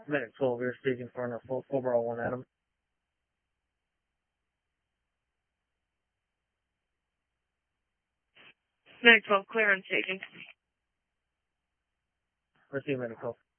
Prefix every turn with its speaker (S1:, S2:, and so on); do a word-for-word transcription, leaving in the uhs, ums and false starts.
S1: Medic twelve, you're speaking for an full overall one Adam.
S2: Medic twelve, clear on staging.
S1: Receive Medic twelve.